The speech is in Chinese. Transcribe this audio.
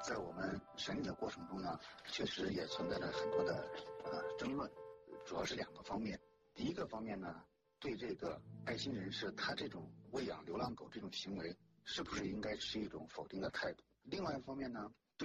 在我们审理的过程中呢，确实也存在着很多的争论，主要是2个方面。第一个方面呢，对这个爱心人士他这种喂养流浪狗这种行为，是不是应该持一种否定的态度？另外一方面呢，